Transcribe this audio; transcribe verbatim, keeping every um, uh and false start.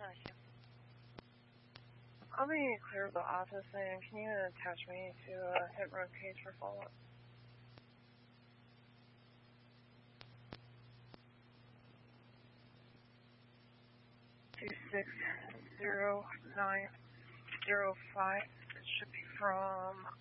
I'll be clear of the office, and can you attach me to a hit run case for follow-up? Two six zero nine zero five. It should be from